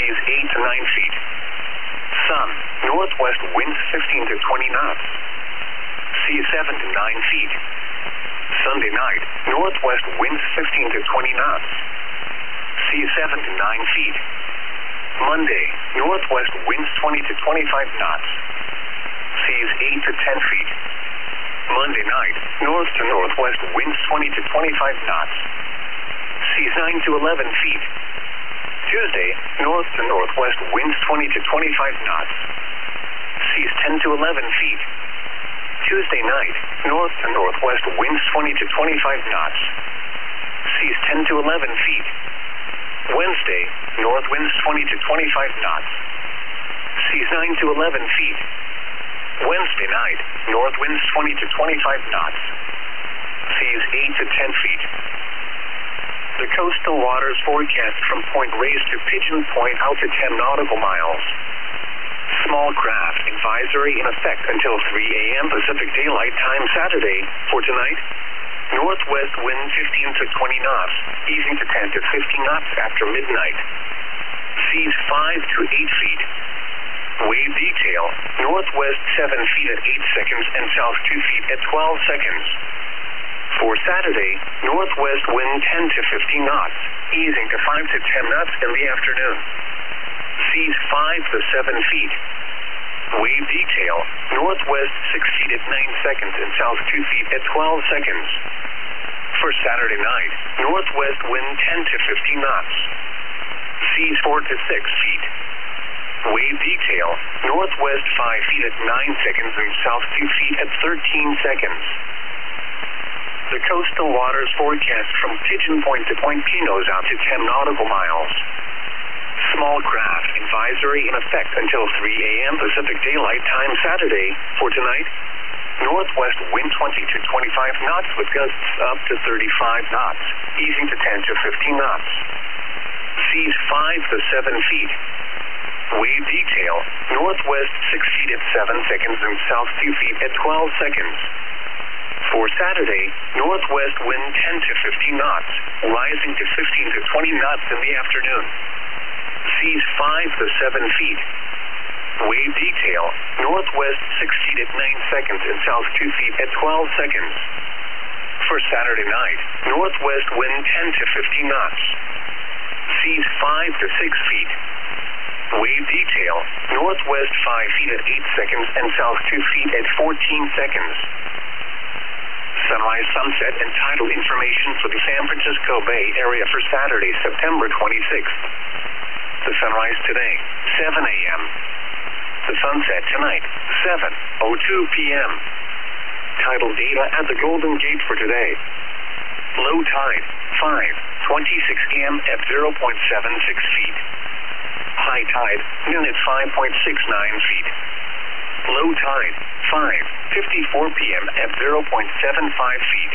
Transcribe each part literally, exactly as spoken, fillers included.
seas eight to nine feet. Sun, northwest winds fifteen to twenty knots. Seas seven to nine feet. Sunday night, northwest winds fifteen to twenty knots. Seas seven to nine feet. Monday, northwest winds twenty to twenty-five knots. Seas eight to ten feet. Monday night, north to northwest winds twenty to twenty-five knots. Seas nine to eleven feet. Tuesday, north to northwest winds twenty to twenty-five knots. Seas ten to eleven feet. Tuesday night, north to northwest winds twenty to twenty-five knots. Seas ten to eleven feet. Wednesday, north winds twenty to twenty-five knots. Seas nine to eleven feet. Wednesday night, north winds twenty to twenty-five knots. Seas eight to ten feet. The coastal waters forecast from Point Reyes to Pigeon Point out to ten nautical miles. Small craft advisory in effect until three a m Pacific Daylight Time Saturday. For tonight, northwest wind fifteen to twenty knots, easing to ten to fifteen knots after midnight. Seas five to eight feet. Wave detail, northwest seven feet at eight seconds and south two feet at twelve seconds. For Saturday, northwest wind ten to fifteen knots, easing to five to ten knots in the afternoon. Seas five to seven feet. Wave detail, northwest six feet at nine seconds and south two feet at twelve seconds. For Saturday night, northwest wind ten to fifteen knots. Seas four to six feet. Wave detail, northwest five feet at nine seconds and south two feet at thirteen seconds. The coastal waters forecast from Pigeon Point to Point Pinos out to ten nautical miles. Small craft advisory in effect until three a m Pacific Daylight Time Saturday. For tonight, northwest wind twenty to twenty-five knots with gusts up to thirty-five knots, easing to ten to fifteen knots. Seas five to seven feet. Wave detail, northwest six feet at seven seconds and south two feet at twelve seconds. For Saturday, northwest wind ten to fifteen knots, rising to fifteen to twenty knots in the afternoon. Seas five to seven feet. Wave detail, northwest six feet at nine seconds and south two feet at twelve seconds. For Saturday night, northwest wind ten to fifteen knots. Seas five to six feet. Wave detail, northwest five feet at eight seconds and south two feet at fourteen seconds. Sunrise, sunset, and tidal information for the San Francisco Bay Area for Saturday, September twenty-sixth. The sunrise today, seven a m The sunset tonight, seven oh two p m Tidal data at the Golden Gate for today. Low tide, five twenty-six a m at zero point seven six feet. High tide, noon at five point six nine feet. Low tide, five fifty-four p m at zero point seven five feet.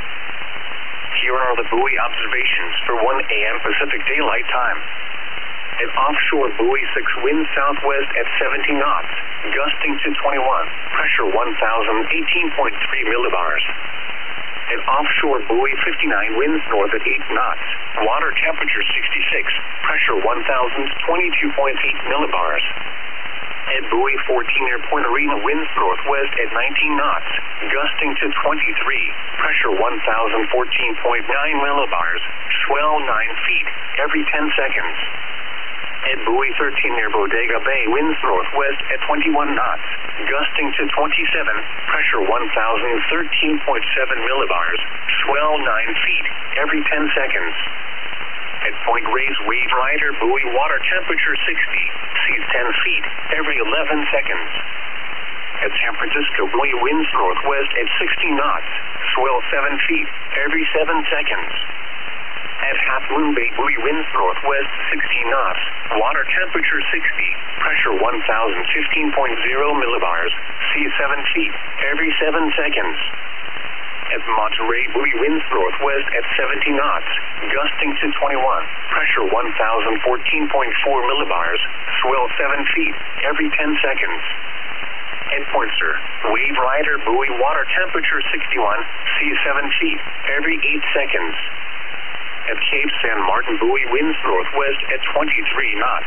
Here are the buoy observations for one a m Pacific Daylight Time. An offshore buoy six wind southwest at seventy knots, gusting to twenty-one, pressure one thousand eighteen point three millibars. An offshore buoy fifty-nine winds north at eight knots, water temperature sixty-six, pressure one thousand twenty-two point eight millibars. At buoy fourteen near Point Arena winds northwest at nineteen knots, gusting to twenty-three, pressure one thousand fourteen point nine millibars, swell nine feet every ten seconds. At buoy thirteen near Bodega Bay winds northwest at twenty-one knots, gusting to twenty-seven, pressure one thousand thirteen point seven millibars, swell nine feet every ten seconds. At Point Reyes Wave Rider buoy water temperature sixty, seas ten feet every eleven seconds. At San Francisco buoy winds northwest at sixty knots, swell seven feet every seven seconds. At Half Moon Bay buoy winds northwest sixteen knots, water temperature sixty, pressure one thousand fifteen point zero millibars, seas seven feet every seven seconds. At Monterey buoy winds northwest at seventy knots, gusting to twenty-one, pressure one thousand fourteen point four millibars, swell seven feet every ten seconds. At Pointer, Wave Rider buoy water temperature sixty-one, seas seven feet every eight seconds. At Cape San Martin buoy winds northwest at twenty-three knots,